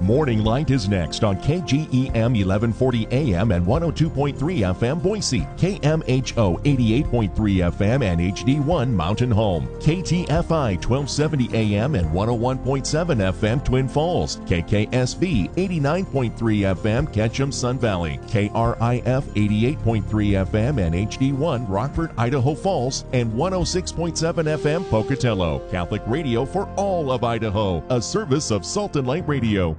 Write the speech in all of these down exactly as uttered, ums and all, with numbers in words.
Morning Light is next on K G E M eleven forty A M and one oh two point three F M Boise, K M H O eighty-eight point three F M and H D one Mountain Home, K T F I twelve seventy A M and one oh one point seven F M Twin Falls, K K S V eighty-nine point three F M Ketchum Sun Valley, K R I F eighty-eight point three F M and H D one Rockford, Idaho Falls, and one oh six point seven F M Pocatello. Catholic radio for all of Idaho, a service of Salt and Light Radio.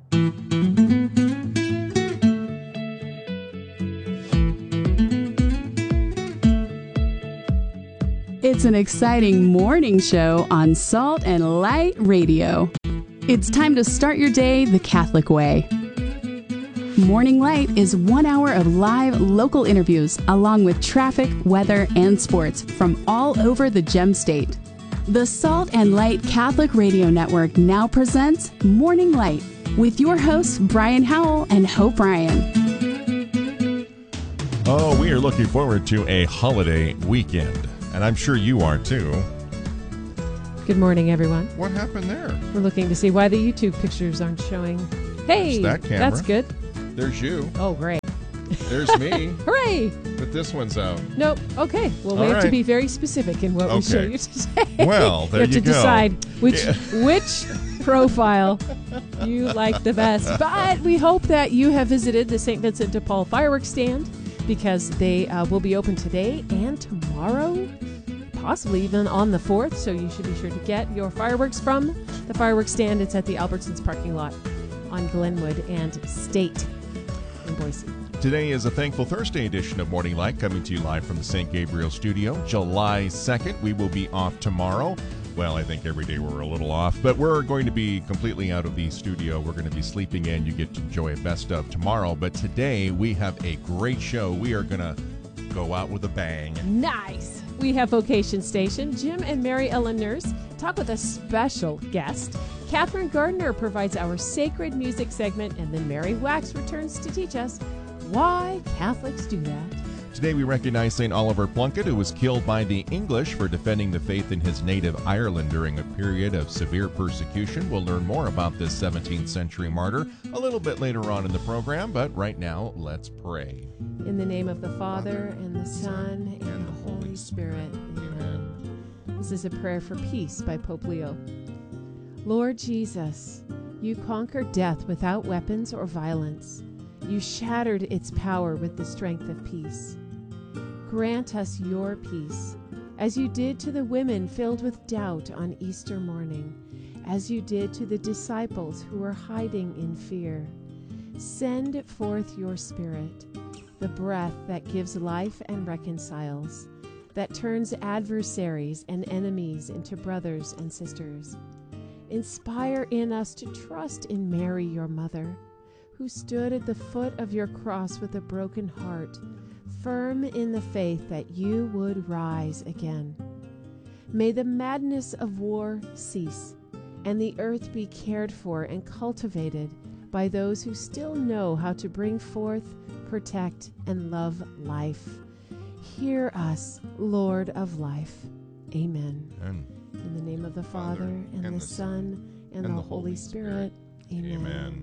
It's an exciting morning show on Salt and Light Radio. It's time to start your day the Catholic way. Morning Light is one hour of live local interviews along with traffic, weather, and sports from all over the Gem State. The Salt and Light Catholic Radio Network now presents Morning Light with your hosts Brian Howell and Hope Ryan. Oh, we are looking forward to a holiday weekend, and I'm sure you are too. Good morning, everyone. What happened there? We're looking to see why the YouTube pictures aren't showing. Hey, that camera. That's good. There's you. Oh, great. There's me. Hooray! But this one's out. Nope. Okay. Well, we All have right. to be very specific in what Okay. we show you today. Well, there you have you to go. decide which Yeah. which profile you like the best. But we hope that you have visited the Saint Vincent de Paul fireworks stand because they uh, will be open today and tomorrow, possibly even on the fourth. So you should be sure to get your fireworks from the fireworks stand. It's at the Albertsons parking lot on Glenwood and State in Boise. Today is a Thankful Thursday edition of Morning Light, coming to you live from the Saint Gabriel studio. July second, we will be off tomorrow. Well, I think every day we're a little off, but we're going to be completely out of the studio. We're going to be sleeping in. You get to enjoy a best of tomorrow. But today we have a great show. We are going to go out with a bang. Nice. We have Vocation Station. Jim and Mary Ellen Nurse talk with a special guest. Catherine Gardner provides our sacred music segment, and then Mary Wax returns to teach us why Catholics do that. Today we recognize Saint Oliver Plunkett, who was killed by the English for defending the faith in his native Ireland during a period of severe persecution. We'll learn more about this seventeenth century martyr a little bit later on in the program, but right now, let's pray. In the name of the Father, and the Son, and the Holy Spirit. Amen. This is a prayer for peace by Pope Leo. Lord Jesus, you conquered death without weapons or violence. You shattered its power with the strength of peace. Grant us your peace, as you did to the women filled with doubt on Easter morning, as you did to the disciples who were hiding in fear. Send forth your Spirit, the breath that gives life and reconciles, that turns adversaries and enemies into brothers and sisters. Inspire in us to trust in Mary, your mother, who stood at the foot of your cross with a broken heart, firm in the faith that you would rise again. May the madness of war cease, and the earth be cared for and cultivated by those who still know how to bring forth, protect, and love life. Hear us, Lord of life. Amen. Amen. In the name of the Father, and, and the Son, and, and the, the Holy Spirit. Spirit. Amen.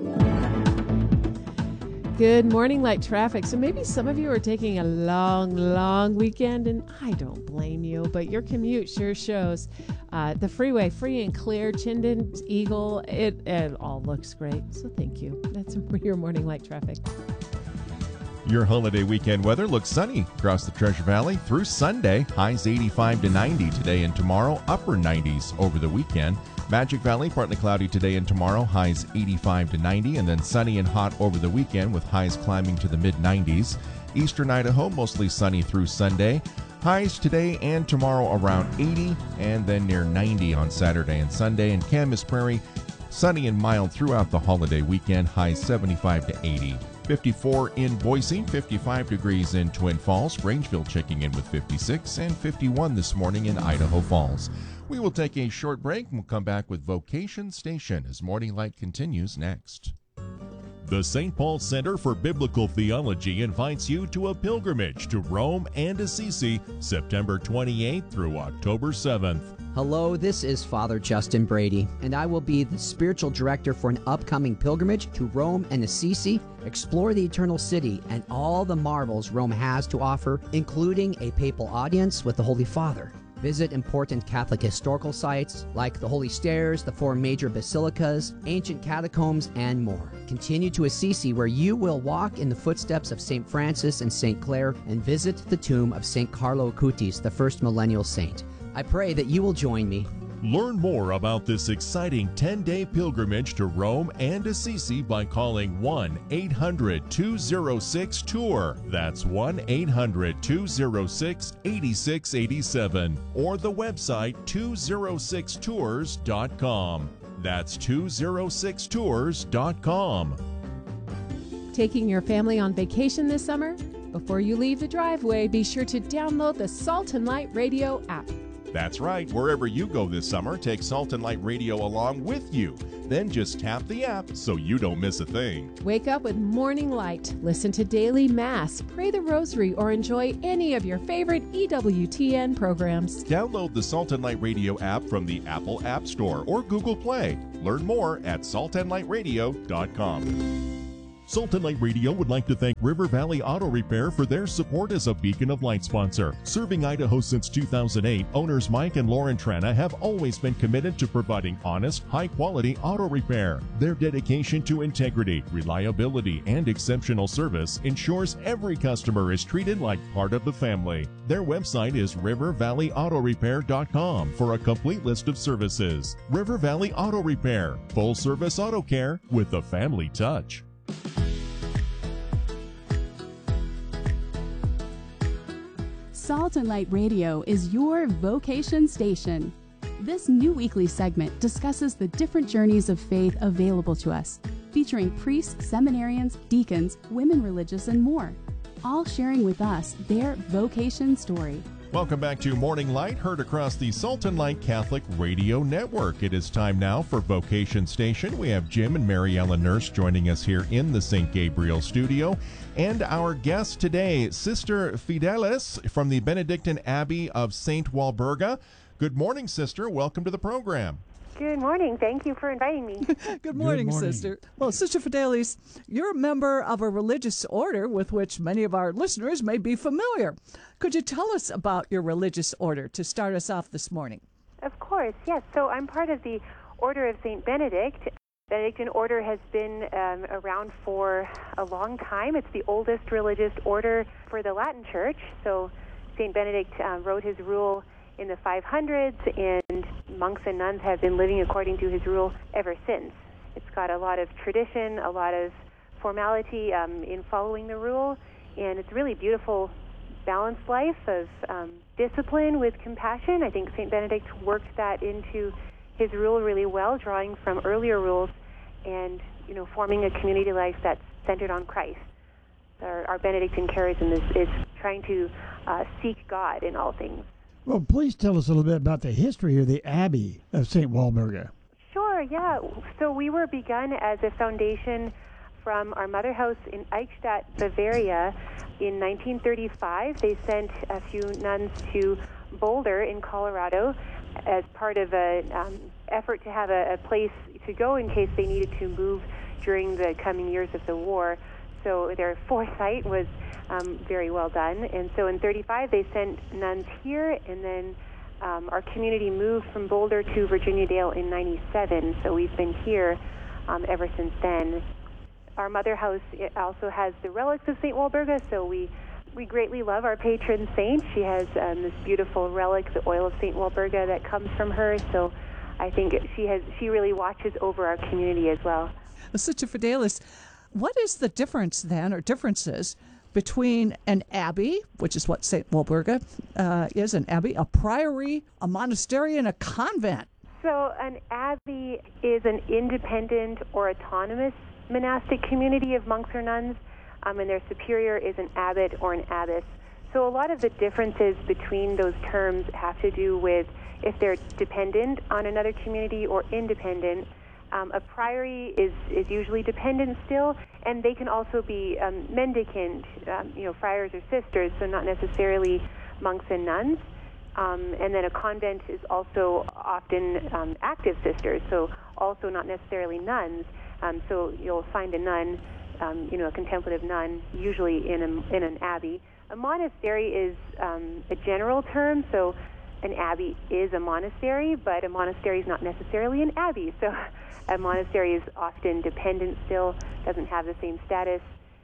Amen. Good morning, Light Traffic. So maybe some of you are taking a long, long weekend, and I don't blame you, but your commute sure shows. Uh, the freeway, free and clear, Chinden, Eagle, it, it all looks great. So thank you. That's your morning Light Traffic. Your holiday weekend weather looks sunny across the Treasure Valley through Sunday. Highs eighty-five to ninety today and tomorrow, upper nineties over the weekend. Magic Valley, partly cloudy today and tomorrow, highs eighty-five to ninety, and then sunny and hot over the weekend with highs climbing to the mid nineties. Eastern Idaho, mostly sunny through Sunday. Highs today and tomorrow around eighty, and then near ninety on Saturday and Sunday. And Camas Prairie, sunny and mild throughout the holiday weekend, highs seventy-five to eighty. fifty-four in Boise, fifty-five degrees in Twin Falls, Grangeville checking in with fifty-six, and fifty-one this morning in Idaho Falls. We will take a short break and we'll come back with Vocation Station as Morning Light continues next. The Saint Paul Center for Biblical Theology invites you to a pilgrimage to Rome and Assisi, September twenty-eighth through October seventh. Hello, this is Father Justin Brady, and I will be the spiritual director for an upcoming pilgrimage to Rome and Assisi. Explore the Eternal City and all the marvels Rome has to offer, including a papal audience with the Holy Father. Visit important Catholic historical sites like the Holy Stairs, the four major basilicas, ancient catacombs, and more. Continue to Assisi, where you will walk in the footsteps of Saint Francis and Saint Clare and visit the tomb of Saint Carlo Acutis, the first millennial saint. I pray that you will join me. Learn more about this exciting ten-day pilgrimage to Rome and Assisi by calling one eight hundred two oh six tour. That's one eight hundred two oh six eight six eight seven or the website two oh six tours dot com. That's two oh six tours dot com. Taking your family on vacation this summer? Before you leave the driveway, be sure to download the Salt and Light Radio app. That's right. Wherever you go this summer, take Salt and Light Radio along with you. Then just tap the app so you don't miss a thing. Wake up with Morning Light, listen to Daily Mass, pray the Rosary, or enjoy any of your favorite E W T N programs. Download the Salt and Light Radio app from the Apple App Store or Google Play. Learn more at salt and light radio dot com. Salt and Light Radio would like to thank River Valley Auto Repair for their support as a Beacon of Light sponsor. Serving Idaho since two thousand eight, owners Mike and Lauren Trana have always been committed to providing honest, high-quality auto repair. Their dedication to integrity, reliability, and exceptional service ensures every customer is treated like part of the family. Their website is river valley auto repair dot com for a complete list of services. River Valley Auto Repair, full-service auto care with a family touch. Salt and Light Radio is your vocation station. This new weekly segment discusses the different journeys of faith available to us, featuring priests, seminarians, deacons, women religious, and more, all sharing with us their vocation story. Welcome back to Morning Light, heard across the Salt and Light Catholic Radio Network. It is time now for Vocation Station. We have Jim and Mary Ellen Nurse joining us here in the Saint Gabriel studio. And our guest today, Sister Fidelis from the Benedictine Abbey of Saint Walburga. Good morning, Sister. Welcome to the program. Good morning. Thank you for inviting me. Good morning, Good morning, Sister. Well, Sister Fidelis, you're a member of a religious order with which many of our listeners may be familiar. Could you tell us about your religious order to start us off this morning? Of course, yes. So I'm part of the Order of Saint Benedict. Benedictine order has been um, around for a long time. It's the oldest religious order for the Latin Church. So Saint Benedict uh, wrote his rule in the five hundreds, and monks and nuns have been living according to his rule ever since. It's got a lot of tradition, a lot of formality um, in following the rule, and it's a really beautiful, balanced life of um, discipline with compassion. I think Saint Benedict worked that into his rule really well, drawing from earlier rules and, you know, forming a community life that's centered on Christ. Our, our Benedictine charism is, is trying to uh, seek God in all things. Well, please tell us a little bit about the history of the Abbey of Saint Walburga. Sure, yeah. So we were begun as a foundation from our mother house in Eichstätt, Bavaria. In nineteen thirty-five, they sent a few nuns to Boulder in Colorado as part of an um, effort to have a, a place to go in case they needed to move during the coming years of the war. So their foresight was um, very well done. And so in thirty-five, they sent nuns here, and then um, our community moved from Boulder to Virginia Dale in ninety-seven. So we've been here um, ever since then. Our mother house also has the relics of Saint Walburga, so we we greatly love our patron saint. She has um, this beautiful relic, the oil of Saint Walburga, that comes from her. So I think she has she really watches over our community as well. Sister Fidelis, what is the difference then, or differences, between an abbey, which is what Saint Walburga uh, is, an abbey, a priory, a monastery, and a convent? So an abbey is an independent or autonomous monastic community of monks or nuns, um, and their superior is an abbot or an abbess. So a lot of the differences between those terms have to do with if they're dependent on another community or independent. Um, a priory is, is usually dependent still, and they can also be um, mendicant, um, you know, friars or sisters, so not necessarily monks and nuns. Um, and then a convent is also often um, active sisters, so also not necessarily nuns. Um, so you'll find a nun, um, you know, a contemplative nun, usually in a, in an abbey. A monastery is um, a general term, so an abbey is a monastery, but a monastery is not necessarily an abbey. So a monastery is often dependent still, doesn't have the same status,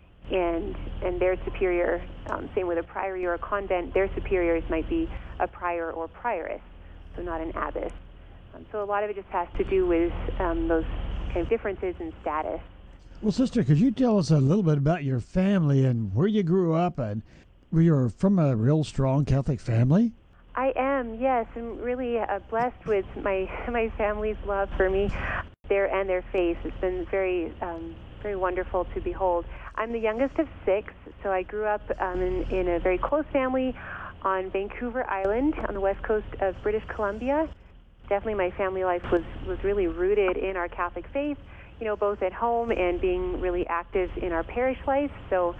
and and their superior, um, same with a priory or a convent, their superiors might be a prior or prioress, so not an abbess. Um, so a lot of it just has to do with um, those kind of differences in status. Well, sister, could you tell us a little bit about your family and where you grew up, and were you from a real strong Catholic family? I am, yes. I'm really uh, blessed with my my family's love for me, their and their faith. It's been very um, very wonderful to behold. I'm the youngest of six, so I grew up um, in, in a very close family on Vancouver Island on the west coast of British Columbia. Definitely my family life was, was really rooted in our Catholic faith, you know, both at home and being really active in our parish life. So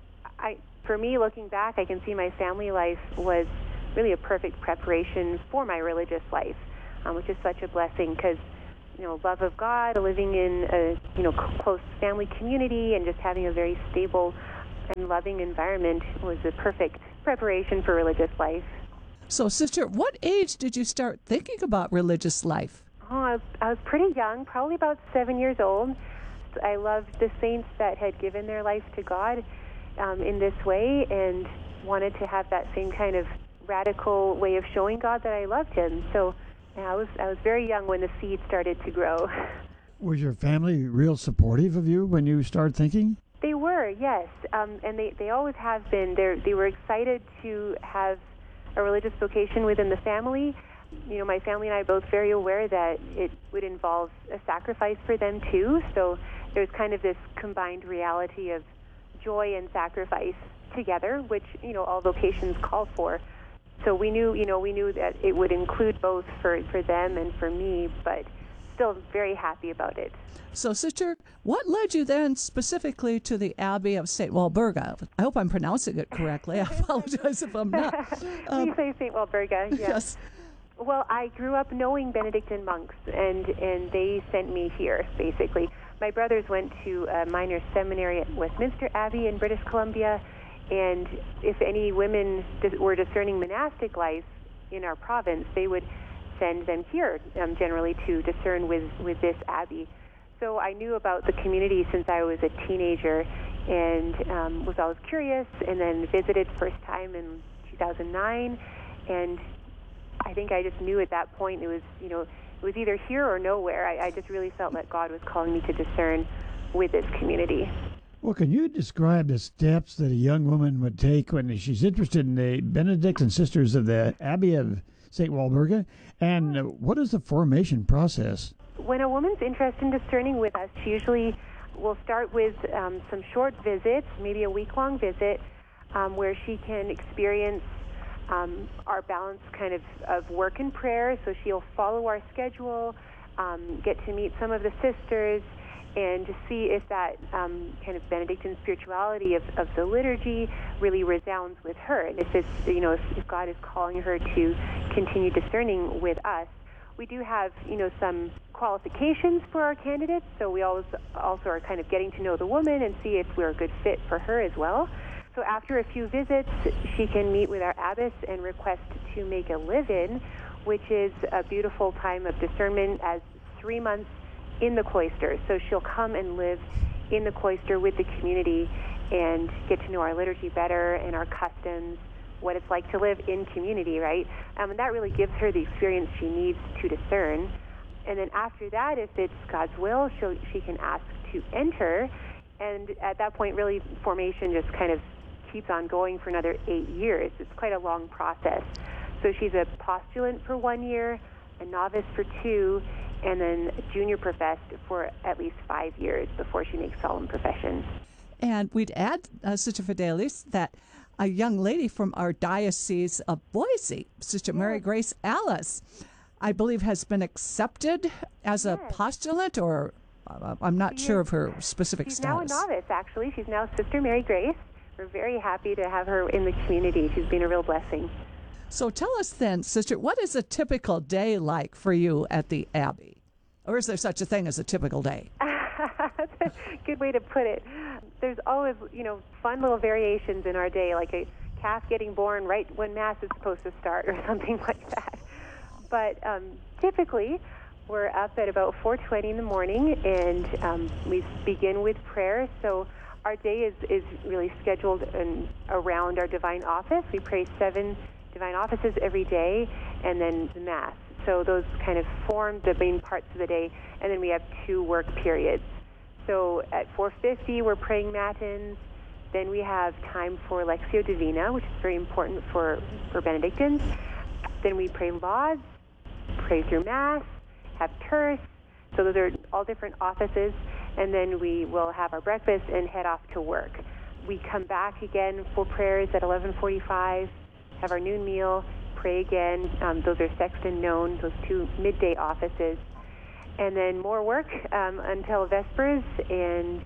I, for me, looking back, I can see my family life was really a perfect preparation for my religious life, um, which is such a blessing because, you know, love of God, living in a, you know, close family community and just having a very stable and loving environment was a perfect preparation for religious life. So, sister, what age did you start thinking about religious life? Oh, I was, I was pretty young, probably about seven years old. I loved the saints that had given their life to God um, in this way and wanted to have that same kind of radical way of showing God that I loved Him. So yeah, I was I was very young when the seed started to grow. Was your family real supportive of you when you started thinking? They were, yes, um, and they, they always have been. They they were excited to have a religious vocation within the family. You know, my family and I are both very aware that it would involve a sacrifice for them too. So there's kind of this combined reality of joy and sacrifice together, which, you know, all vocations call for. So we knew, you know, we knew that it would include both for, for them and for me, but still very happy about it. So, sister, what led you then specifically to the Abbey of Saint Walburga? I hope I'm pronouncing it correctly. I apologize if I'm not. Um, we say Saint Walburga, yes. Yes. Well, I grew up knowing Benedictine monks, and, and they sent me here, basically. My brothers went to a minor seminary at Westminster Abbey in British Columbia, and if any women dis- were discerning monastic life in our province, they would send them here, um, generally to discern with, with this abbey. So I knew about the community since I was a teenager and um, was always curious, and then visited first time in two thousand nine, and I think I just knew at that point it was, you know, it was either here or nowhere. I, I just really felt that God was calling me to discern with this community. Well, can you describe the steps that a young woman would take when she's interested in the Benedictine Sisters of the Abbey of Saint Walburga? And what is the formation process? When a woman's interested in discerning with us, she usually will start with um, some short visits, maybe a week-long visit, um, where she can experience um, our balance kind of, of work and prayer. So she'll follow our schedule, um, get to meet some of the sisters, and to see if that um, kind of Benedictine spirituality of, of the liturgy really resounds with her, and if it's, you know, if, if God is calling her to continue discerning with us. We do have, you know, some qualifications for our candidates, so we always also are kind of getting to know the woman and see if we're a good fit for her as well. So after a few visits, she can meet with our abbess and request to make a live-in, which is a beautiful time of discernment as three months in the cloister. So she'll come and live in the cloister with the community and get to know our liturgy better and our customs, what it's like to live in community, right? Um, and that really gives her the experience she needs to discern. And then after that, if it's God's will, she'll, she can ask to enter. And at that point, really, formation just kind of keeps on going for another eight years. It's quite a long process. So she's a postulant for one year, a novice for two, and then a junior professed for at least five years before she makes solemn profession. And we'd add, uh, Sister Fidelis, that a young lady from our Diocese of Boise, Sister yes. Mary Grace Alice, I believe has been accepted as yes. a postulant, or uh, I'm not she sure is, of her specific she's status. She's now a novice, actually. She's now Sister Mary Grace. We're very happy to have her in the community. She's been a real blessing. So tell us then, Sister, what is a typical day like for you at the Abbey? Or is there such a thing as a typical day? That's a good way to put it. There's always, you know, fun little variations in our day, like a calf getting born right when Mass is supposed to start or something like that. But um, typically, we're up at about four twenty in the morning, and um, we begin with prayer. So our day is, is really scheduled in, around our divine office. We pray seven divine offices every day, and then the Mass. So those kind of form the main parts of the day, and then we have two work periods. So at four fifty, we're praying Matins. Then we have time for Lectio Divina, which is very important for, for Benedictines. Then we pray Lauds, pray through Mass, have terce. So those are all different offices. And then we will have our breakfast and head off to work. We come back again for prayers at eleven forty-five, have our noon meal, pray again. Um, those are Sexton Known, those two midday offices. And then more work um, until Vespers and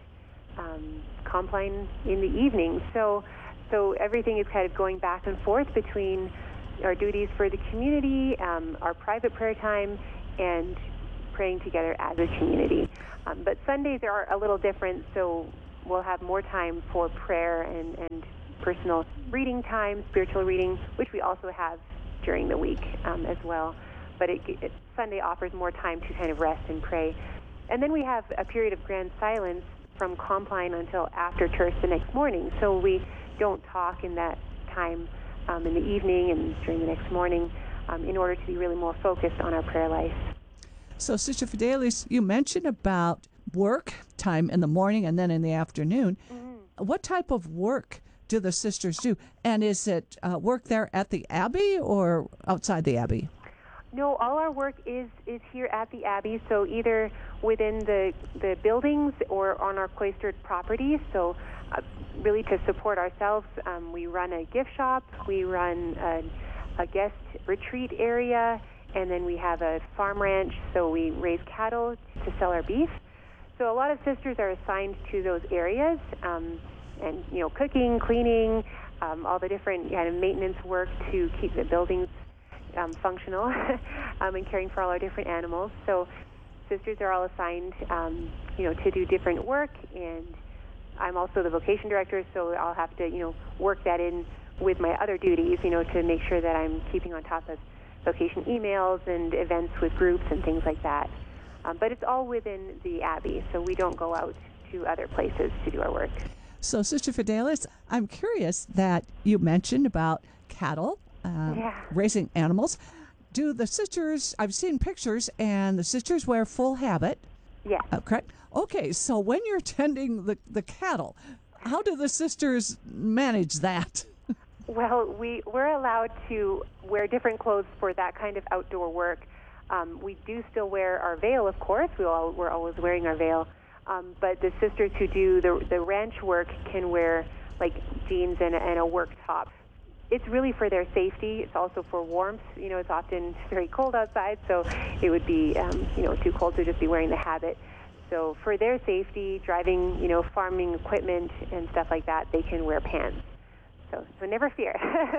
um, Compline in the evening. So, so everything is kind of going back and forth between our duties for the community, um, our private prayer time, and praying together as a community. Um, but Sundays are a little different, so we'll have more time for prayer and, and personal reading time, spiritual reading, which we also have during the week um, as well. But it, it, Sunday offers more time to kind of rest and pray. And then we have a period of grand silence from Compline until after church the next morning. So we don't talk in that time um, in the evening and during the next morning um, in order to be really more focused on our prayer life. So, Sister Fidelis, you mentioned about work time in the morning and then in the afternoon. Mm-hmm. What type of work do the sisters do? And is it uh, work there at the Abbey or outside the Abbey? No, all our work is, is here at the Abbey, so either within the, the buildings or on our cloistered property. So uh, really to support ourselves, um, we run a gift shop, we run a, a guest retreat area, and then we have a farm ranch, so we raise cattle to sell our beef. So a lot of sisters are assigned to those areas, um, and, you know, cooking, cleaning, um, all the different kind of maintenance work to keep the buildings um, functional, um, and caring for all our different animals. So sisters are all assigned, um, you know, to do different work, and I'm also the vocation director, so I'll have to, you know, work that in with my other duties, you know, to make sure that I'm keeping on top of vocation emails and events with groups and things like that. Um, but it's all within the Abbey, so we don't go out to other places to do our work. So, Sister Fidelis, I'm curious that you mentioned about cattle, uh, yeah. raising animals. Do the sisters, I've seen pictures, and the sisters wear full habit. Yeah. Uh, correct? Okay, so when you're tending the, the cattle, how do the sisters manage that? Well, we, we're allowed to wear different clothes for that kind of outdoor work. Um, we do still wear our veil, of course. We all, we're always wearing our veil. Um, but the sisters who do the, the ranch work can wear, like, jeans and, and a work top. It's really for their safety. It's also for warmth. You know, it's often very cold outside, so it would be, um, you know, too cold to just be wearing the habit. So for their safety, driving, you know, farming equipment and stuff like that, they can wear pants. So, so never fear.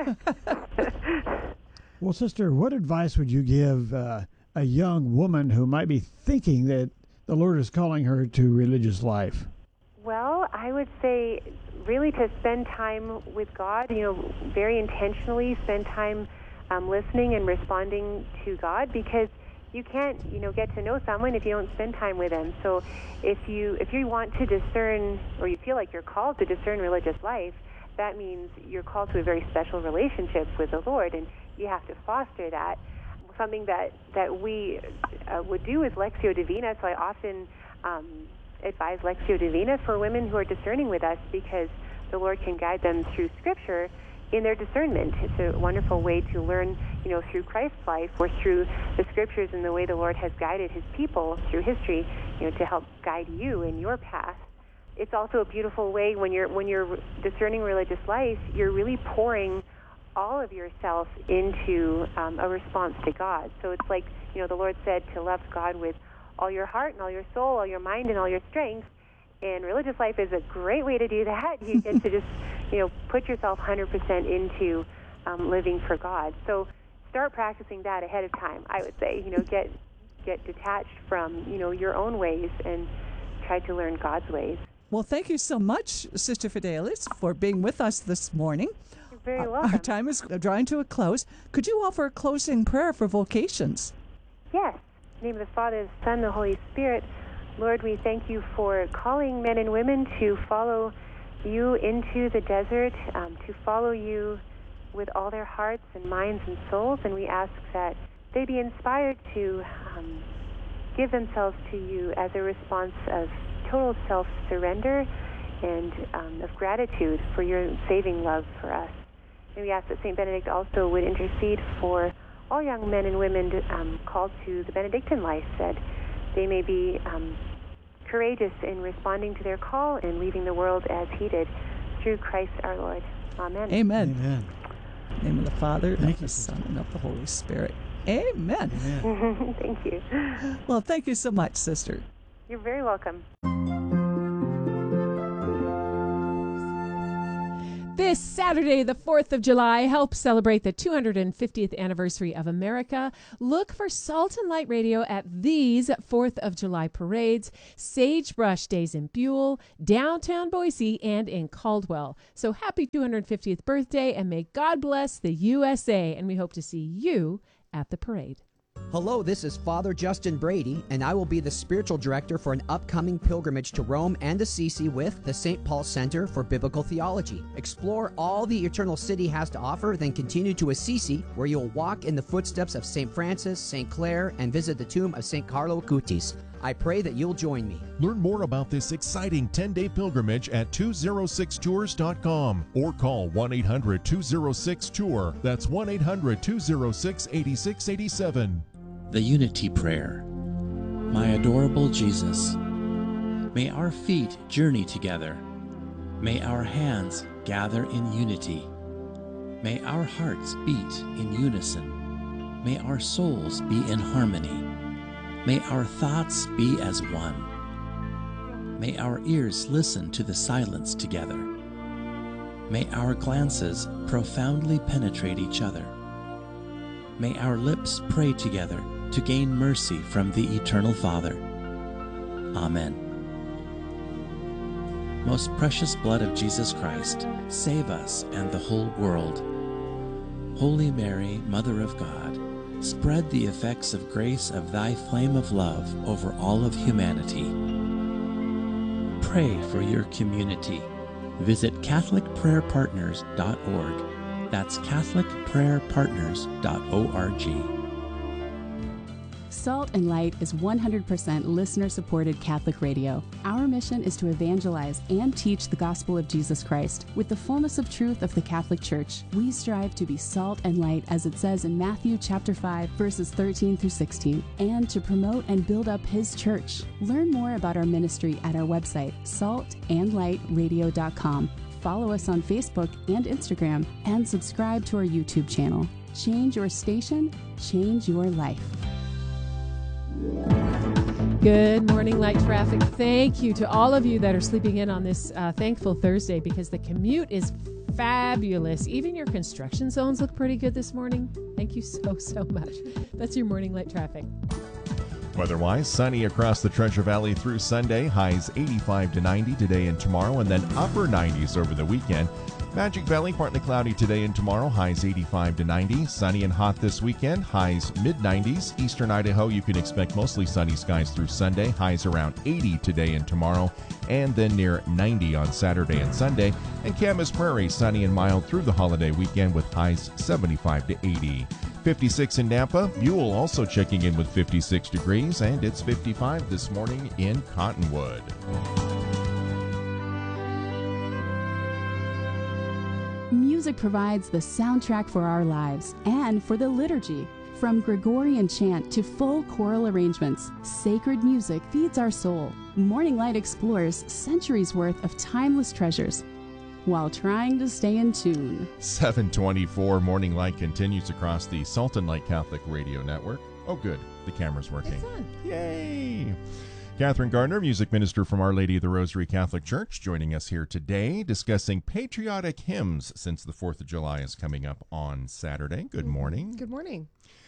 Well, Sister, what advice would you give uh, a young woman who might be thinking that the Lord is calling her to religious life? Well, I would say really to spend time with God, you know, very intentionally spend time um, listening and responding to God, because you can't, you know, get to know someone if you don't spend time with them. So if you if you want to discern, or you feel like you're called to discern religious life, that means you're called to a very special relationship with the Lord, and you have to foster that. Something that, that we uh, would do is Lectio Divina, so I often um, advise Lectio Divina for women who are discerning with us, because the Lord can guide them through Scripture in their discernment. It's a wonderful way to learn, you know, through Christ's life or through the Scriptures and the way the Lord has guided His people through history, you know, to help guide you in your path. It's also a beautiful way when you're when you're discerning religious life, you're really pouring all of yourself into um, a response to God. So it's like, you know, the Lord said to love God with all your heart and all your soul, all your mind and all your strength. And religious life is a great way to do that. You get to just, you know, put yourself one hundred percent into um, living for God. So start practicing that ahead of time, I would say. You know, get get detached from, you know, your own ways and try to learn God's ways. Well, thank you so much, Sister Fidelis, for being with us this morning. You're very Uh, welcome. Our time is drawing to a close. Could you offer a closing prayer for vocations? Yes. In the name of the Father, the Son, and the Holy Spirit. Lord, we thank you for calling men and women to follow you into the desert, um, to follow you with all their hearts and minds and souls, and we ask that they be inspired to um, give themselves to you as a response of total self-surrender and um, of gratitude for your saving love for us. And we ask that Saint Benedict also would intercede for all young men and women um, called to the Benedictine life, that they may be um, courageous in responding to their call and leaving the world as he did, through Christ our Lord. Amen. Amen. Amen. In the name of the Father, and Thank of you, the Son, and of the Holy Spirit. Amen. Amen. Thank you. Well, thank you so much, Sister. You're very welcome. This Saturday, the fourth of July, help celebrate the two hundred fiftieth anniversary of America. Look for Salt and Light Radio at these fourth of July parades: Sagebrush Days in Buell, downtown Boise, and in Caldwell. So happy two hundred fiftieth birthday, and may God bless the U S A, and we hope to see you at the parade. Hello, this is Father Justin Brady, and I will be the spiritual director for an upcoming pilgrimage to Rome and Assisi with the Saint Paul Center for Biblical Theology. Explore all the Eternal City has to offer, then continue to Assisi, where you'll walk in the footsteps of Saint Francis, Saint Clare, and visit the tomb of Saint Carlo Acutis. I pray that you'll join me. Learn more about this exciting ten-day pilgrimage at two oh six tours dot com or call one eight hundred two oh six tour. That's one eight hundred two oh six eight six eight seven. The Unity Prayer. My adorable Jesus, may our feet journey together. May our hands gather in unity. May our hearts beat in unison. May our souls be in harmony. May our thoughts be as one. May our ears listen to the silence together. May our glances profoundly penetrate each other. May our lips pray together to gain mercy from the Eternal Father. Amen. Most precious blood of Jesus Christ, save us and the whole world. Holy Mary, Mother of God, spread the effects of grace of thy flame of love over all of humanity. Pray for your community. Visit Catholic Prayer Partners dot org. That's Catholic Prayer Partners dot org. Salt and Light is one hundred percent listener-supported Catholic radio. Our mission is to evangelize and teach the gospel of Jesus Christ. With the fullness of truth of the Catholic Church, we strive to be salt and light, as it says in Matthew chapter five, verses thirteen through sixteen, and to promote and build up His church. Learn more about our ministry at our website, salt and light radio dot com. Follow us on Facebook and Instagram, and subscribe to our YouTube channel. Change your station, change your life. Good morning, light traffic. Thank you to all of you that are sleeping in on this uh, thankful Thursday, because the commute is fabulous. Even your construction zones look pretty good this morning. Thank you so, so much. That's your morning light traffic. Weather-wise, sunny across the Treasure Valley through Sunday. Highs eighty-five to ninety today and tomorrow, and then upper nineties over the weekend. Magic Valley, partly cloudy today and tomorrow. Highs eighty-five to ninety. Sunny and hot this weekend. Highs mid nineties. Eastern Idaho, you can expect mostly sunny skies through Sunday. Highs around eighty today and tomorrow, and then near ninety on Saturday and Sunday. And Camas Prairie, sunny and mild through the holiday weekend with highs seventy-five to eighty. fifty-six in Nampa. Buell also checking in with fifty-six degrees, and it's fifty-five this morning in Cottonwood. Music provides the soundtrack for our lives and for the liturgy. From Gregorian chant to full choral arrangements, sacred music feeds our soul. Morning Light explores centuries worth of timeless treasures while trying to stay in tune. seven twenty-four Morning Light continues across the Salt and Light Catholic Radio Network. Oh, good. The camera's working. It's on. Yay! Catherine Gardner, music minister from Our Lady of the Rosary Catholic Church, joining us here today discussing patriotic hymns since the fourth of July is coming up on Saturday. Good morning. Good morning.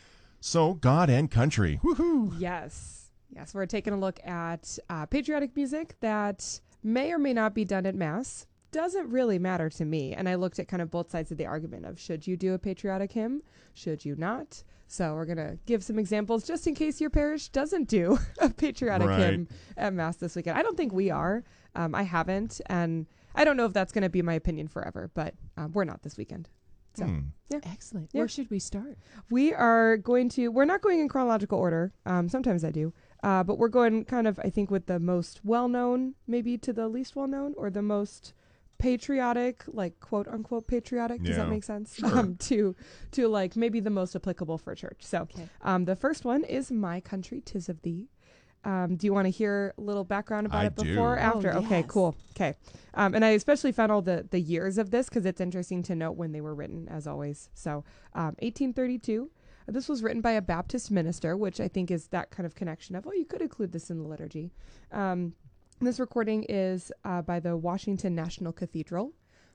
So, God and country. Woohoo! Yes. Yes, we're taking a look at uh, patriotic music that may or may not be done at Mass. Doesn't really matter to me. And I looked at kind of both sides of the argument of should you do a patriotic hymn? Should you not? So we're going to give some examples just in case your parish doesn't do a patriotic Right. hymn at Mass this weekend. I don't think we are. Um, I haven't. And I don't know if that's going to be my opinion forever, but um, we're not this weekend. So, Hmm. yeah. Excellent. Yeah. Where should we start? We are going to, we're not going in chronological order. Um, sometimes I do. Uh, but we're going kind of, I think, with the most well-known, maybe to the least well-known, or the most patriotic, like quote unquote patriotic. Does Yeah. that make sense? Sure. Um, to, to like maybe the most applicable for church. So Okay. um, the first one is My Country, 'Tis of Thee. Um, do you want to hear a little background about I it before or do. after? Oh, Okay, yes. cool. Okay. Um, and I especially found all the, the years of this because it's interesting to note when they were written, as always. So um, eighteen thirty-two. This was written by a Baptist minister, which I think is that kind of connection of, oh, you could include this in the liturgy. Um, this recording is uh, by the Washington National Cathedral.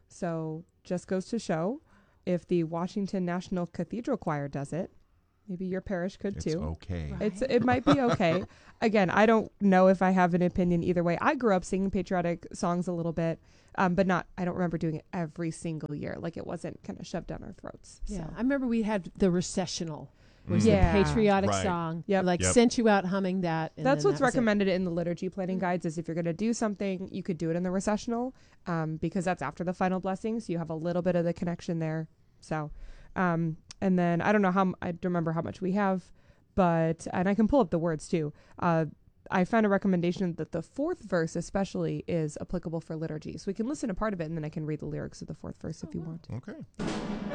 So just goes to show if the Washington National Cathedral Choir does it, maybe your parish could It's too. okay. Right. It's it might be okay. Again, I don't know if I have an opinion either way. I grew up singing patriotic songs a little bit, um, but not. I don't remember doing it every single year. Like it wasn't kind of shoved down our throats. Yeah, So. I remember we had the recessional. Was Yeah. the patriotic Right. song. Yep. Like Yep. sent you out humming that. And That's then what's that was it. recommended in the liturgy planning guides. Is if you're going to do something, you could do it in the recessional, um, because that's after the final blessing, so you have a little bit of the connection there. So, um, and then I don't know how m- I don't remember how much we have, but and I can pull up the words too. Uh, I found a recommendation that the fourth verse especially is applicable for liturgy, so we can listen to part of it and then I can read the lyrics of the fourth verse if you want. Okay.